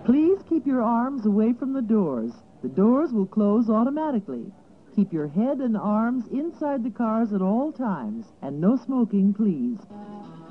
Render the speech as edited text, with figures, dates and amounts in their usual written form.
Please keep your arms away from the doors. The doors will close automatically. Keep your head and arms inside the cars at all times, and no smoking, please.